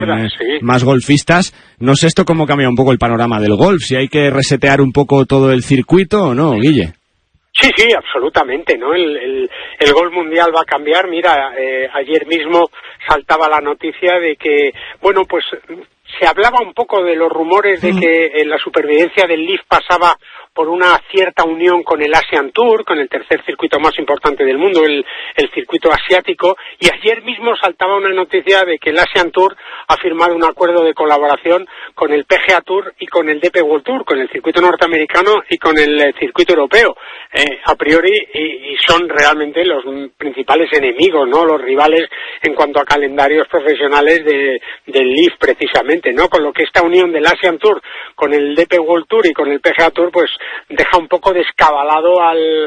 más golfistas. No sé esto cómo cambia un poco el panorama del golf, si hay que resetear un poco todo el circuito o no, Guille. Sí, absolutamente, ¿no? El golf mundial va a cambiar. Mira, ayer mismo saltaba la noticia de que, bueno, pues se hablaba un poco de los rumores de que la supervivencia del LIV pasaba por una cierta unión con el Asian Tour, con el tercer circuito más importante del mundo, el circuito asiático, y ayer mismo saltaba una noticia de que el Asian Tour ha firmado un acuerdo de colaboración con el PGA Tour y con el DP World Tour, con el circuito norteamericano y con el circuito europeo, a priori, y son realmente los principales enemigos, ¿no?, los rivales en cuanto a calendarios profesionales del LIV precisamente, ¿no?, con lo que esta unión del Asian Tour con el DP World Tour y con el PGA Tour, pues deja un poco descabalado al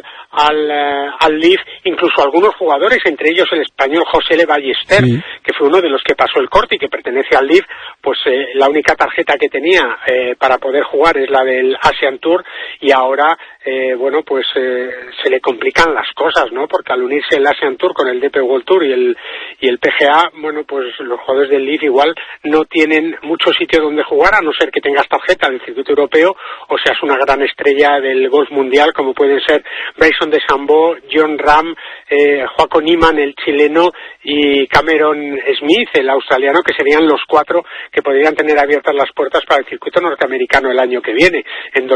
LIV, incluso algunos jugadores, entre ellos el español José Le Ballester, que fue uno de los que pasó el corte y que pertenece al LIV, pues la única tarjeta que tenía para poder jugar es la del Asian Tour, y ahora bueno, pues se le complican las cosas, ¿no?, porque al unirse el Asian Tour con el DP World Tour y el PGA, bueno, pues los jugadores del LIV igual no tienen mucho sitio donde jugar, a no ser que tengas tarjeta del circuito europeo o seas una gran estrella del golf mundial, como pueden ser Bryson DeChambeau, Jon Rahm, Joaquín Niemann, el chileno, y Cameron Smith, el australiano, que serían los 4 que podrían tener abiertas las puertas para el circuito norteamericano el año que viene, en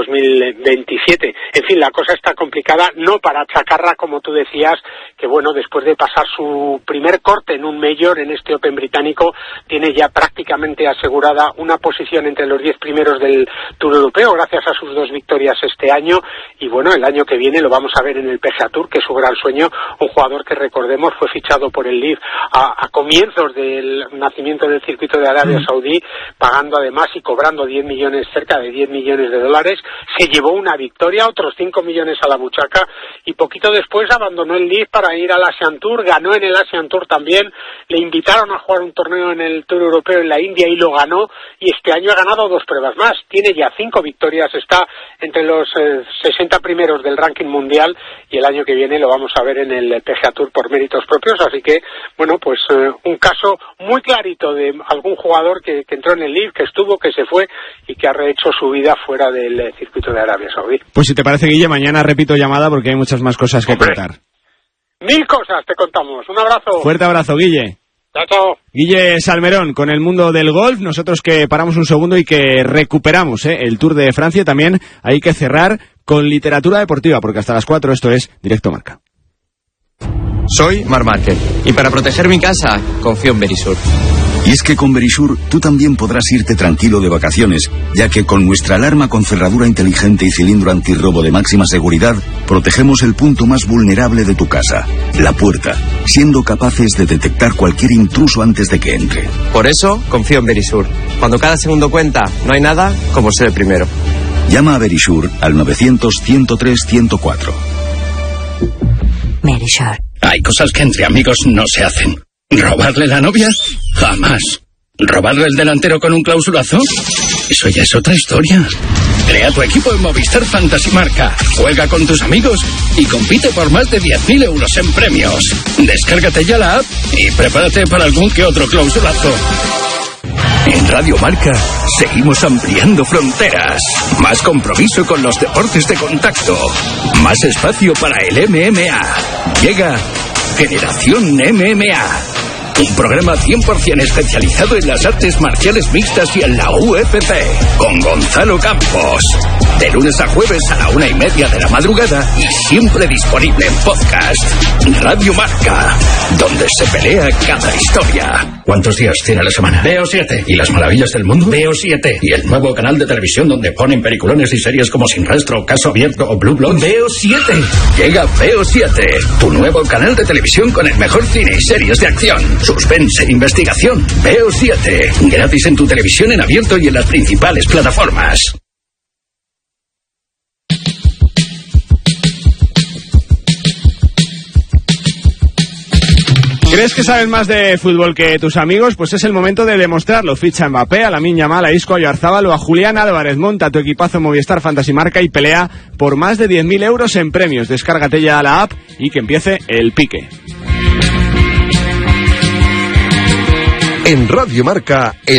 2027. En fin, la cosa está complicada, no para Chacarra, como tú decías, que bueno, después de pasar su primer corte en un Major, en este Open británico, tiene ya prácticamente asegurada una posición entre los 10 primeros del Tour Europeo, gracias a sus 2 victorias este año, y bueno, el año que viene lo vamos a ver en el PGA Tour, que es su gran sueño, un jugador que, recordemos, fue fichado por el LIV a comienzos del nacimiento del circuito de Arabia Saudí, pagando además y cobrando cerca de 10 millones de dólares, se llevó una victoria, otros 5 millones a la buchaca, y poquito después abandonó el LIV para ir al Asian Tour, ganó en el Asian Tour también, le invitaron a jugar un torneo en el Tour Europeo en la India y lo ganó, y este año ha ganado 2 pruebas más, tiene ya 5 victorias, está entre los 60 primeros del ranking mundial, y el año que viene lo vamos a ver en el PGA Tour por méritos propios, así que, bueno, pues un caso muy clarito de algún jugador que entró en el LIV, que estuvo, que se fue y que ha rehecho su vida fuera del circuito de Arabia Saudí. Pues si te parece, Guille, mañana repito llamada porque hay muchas más cosas que contar. 1000 cosas te contamos. Un abrazo. Fuerte abrazo, Guille. Chao. Guille Salmerón con el mundo del golf. Nosotros que paramos un segundo y que recuperamos el Tour de Francia. También hay que cerrar con literatura deportiva, porque hasta las 4 esto es Directo Marca. Soy Marc Márquez y para proteger mi casa confío en Verisur. Y es que con Verisur tú también podrás irte tranquilo de vacaciones, ya que con nuestra alarma con cerradura inteligente y cilindro antirrobo de máxima seguridad, protegemos el punto más vulnerable de tu casa, la puerta, siendo capaces de detectar cualquier intruso antes de que entre. Por eso confío en Verisur. Cuando cada segundo cuenta, no hay nada como ser el primero. Llama a Verisur al 900-103-104. Verisur. Hay cosas que entre amigos no se hacen. ¿Robarle la novia? Jamás. ¿Robarle el delantero con un clausulazo? Eso ya es otra historia. Crea tu equipo en Movistar Fantasy Marca. Juega con tus amigos y compite por más de 10.000 euros en premios. Descárgate ya la app y prepárate para algún que otro clausulazo. En Radio Marca seguimos ampliando fronteras. Más compromiso con los deportes de contacto. Más espacio para el MMA. Llega Generación MMA. Un programa 100% especializado en las artes marciales mixtas y en la UFC. Con Gonzalo Campos. De lunes a jueves a la 1:30 de la madrugada y siempre disponible en podcast. Radio Marca, donde se pelea cada historia. ¿Cuántos días tiene la semana? Veo 7. ¿Y las maravillas del mundo? Veo 7. ¿Y el nuevo canal de televisión donde ponen peliculones y series como Sin Rastro, Caso Abierto o Blue Bloods? Veo 7. Llega Veo 7, tu nuevo canal de televisión con el mejor cine y series de acción, suspense e investigación. Veo 7, gratis en tu televisión en abierto y en las principales plataformas. ¿Crees que sabes más de fútbol que tus amigos? Pues es el momento de demostrarlo. Ficha a Mbappé, a Lamine Yamal, a Isco, a Oyarzábal o a Julián Álvarez. Monta tu equipazo Movistar Fantasy Marca y pelea por más de 10.000 euros en premios. Descárgate ya la app y que empiece el pique. En Radio Marca,